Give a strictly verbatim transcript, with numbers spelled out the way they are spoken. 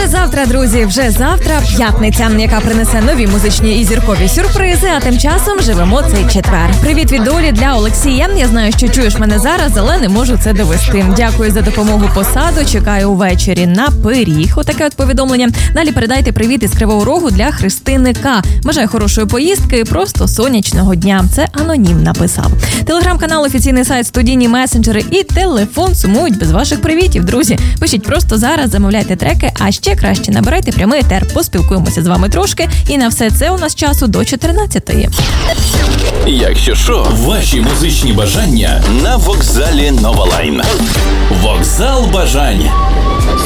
Вже завтра, друзі, вже завтра п'ятниця, яка принесе нові музичні і зіркові сюрпризи, а тим часом живемо цей четвер. Привіт від долі для Олексія. Я знаю, що чуєш мене зараз, але не можу це довести. Дякую за допомогу по саду, чекаю увечері на пиріг. Отаке от повідомлення. Далі передайте привіт із Кривого Рогу для Христини К. Бажаю хорошої поїздки і просто сонячного дня. Це анонім написав. Телеграм-канал, офіційний сайт, студійні месенджери і телефон сумують без ваших привітів, друзі. Пишіть просто зараз, замовляйте треки, а ще краще набирайте прямий етер. Поспілкуємося з вами трошки, і на все це у нас часу до чотирнадцятої. Якщо що, ваші музичні бажання на вокзалі Нова Лайн. Вокзал бажань.